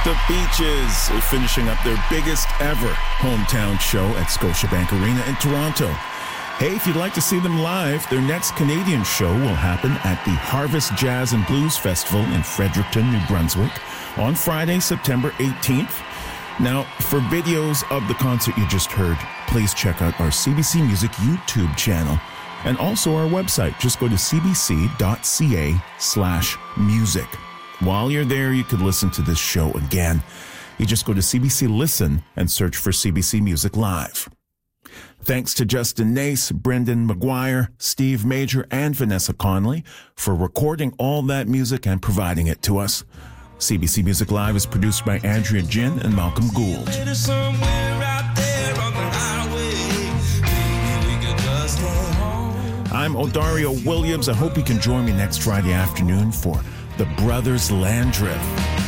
The Beaches are finishing up their biggest ever hometown show at Scotiabank Arena in Toronto. Hey, if you'd like to see them live, their next Canadian show will happen at the Harvest Jazz and Blues Festival in Fredericton, New Brunswick on Friday, September 18th. Now, for videos of the concert you just heard, please check out our CBC Music YouTube channel and also our website. Just go to cbc.ca/music. While you're there, you could listen to this show again. You just go to CBC Listen and search for CBC Music Live. Thanks to Justin Nace, Brendan McGuire, Steve Major, and Vanessa Conley for recording all that music and providing it to us. CBC Music Live is produced by Andrea Jin and Malcolm Gould. I'm Odario Williams. I hope you can join me next Friday afternoon for The Brothers Landreth.